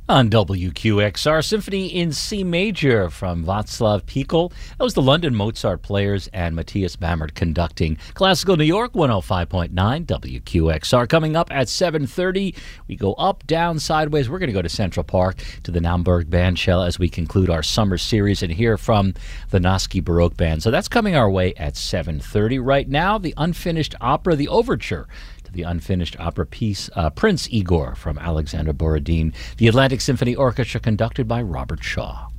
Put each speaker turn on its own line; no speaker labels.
On WQXR, Symphony in C Major from Václav Pikl. That was the London Mozart Players and Matthias Bammert conducting. Classical New York, 105.9 WQXR. Coming up at 7:30, we go up, down, sideways. We're going to go to Central Park to the Naumburg Bandshell as we conclude our summer series and hear from the Noske Baroque Band. So that's coming our way at 7:30. Right now, the unfinished opera, the overture to the unfinished opera piece, Prince Igor from Alexander Borodin, the Atlantic Symphony Orchestra conducted by Robert Shaw.